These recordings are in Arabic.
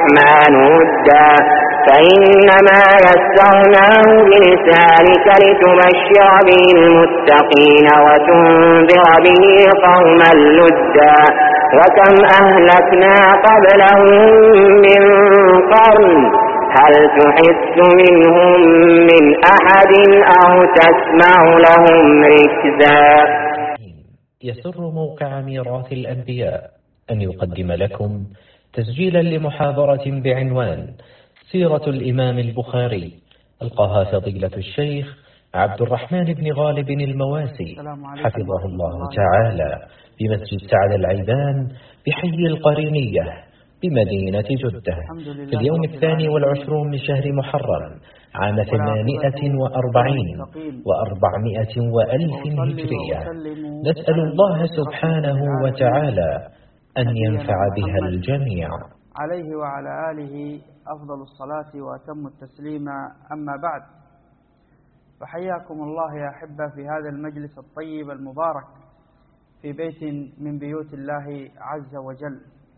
للرحمن ودا فإنما يسرناه بلسانك لتبشر به المتقين وتنذر به قوما لدا وكم أهلكنا قبلهم من قرن هل تحس منهم من أحد أو تسمع لهم ركزا. يسر موقع ميراث الأنبياء أن يقدم لكم تسجيلا لمحاضرة بعنوان سيرة الإمام البخاري ألقاها فضيلة الشيخ عبد الرحمن بن غالب المواسي حفظه الله تعالى بمسجد سعد العيدان بحي القرينية بمدينة جدة في اليوم 22 من شهر محرم عام 840 و400 وألف هجرية. نسأل الله سبحانه وتعالى أن ينفع بها الجميع. عليه وعلى آله أفضل الصلاة وأتم التسليم. أما بعد، فحياكم الله يا أحبة في هذا المجلس الطيب المبارك في بيت من بيوت الله عز وجل.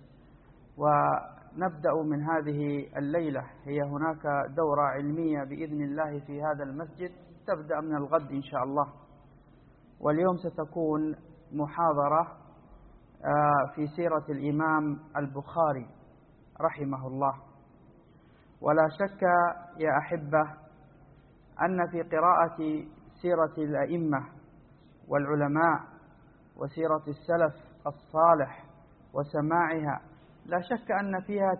ونبدأ من هذه الليلة، هي هناك دورة علمية بإذن الله في هذا المسجد تبدأ من الغد إن شاء الله، واليوم ستكون محاضرة في سيرة الإمام البخاري رحمه الله. ولا شك يا أحبة أن في قراءة سيرة الأئمة والعلماء وسيرة السلف الصالح وسماعها لا شك أن فيها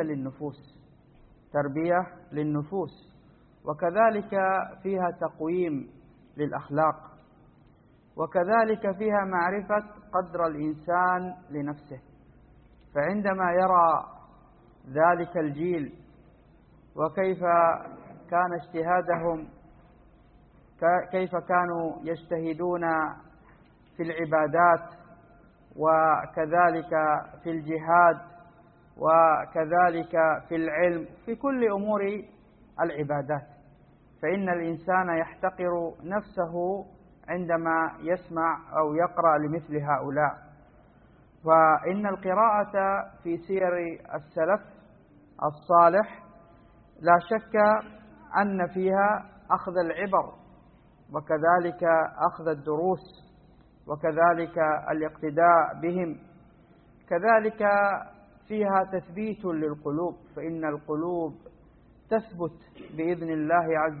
تربية للنفوس، وكذلك فيها تقويم للأخلاق، وكذلك فيها معرفة قدر الإنسان لنفسه. فعندما يرى ذلك الجيل وكيف كان اجتهادهم، كيف كانوا يجتهدون في العبادات وكذلك في الجهاد وكذلك في العلم، في كل أمور العبادات، فإن الإنسان يحتقر نفسه عندما يسمع أو يقرأ لمثل هؤلاء. فإن القراءة في سير السلف الصالح لا شك أن فيها أخذ العبر وكذلك أخذ الدروس وكذلك الاقتداء بهم، كذلك فيها تثبيت للقلوب، فإن القلوب تثبت بإذن الله عز